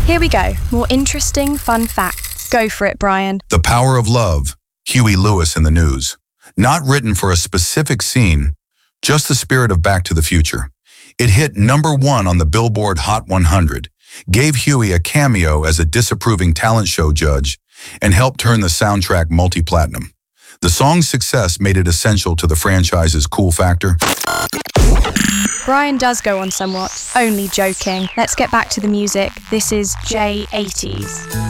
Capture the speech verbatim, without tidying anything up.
Here we go. More interesting, fun facts. Go for it, Brian. The Power of Love, Huey Lewis in the News. Not written for a specific scene, just the spirit of Back to the Future. It hit number one on the Billboard Hot one hundred, gave Huey a cameo as a disapproving talent show judge, and helped turn the soundtrack multi-platinum. The song's success made it essential to the franchise's cool factor. Brian does go on somewhat. Only joking. Let's get back to the music. This is J eighties.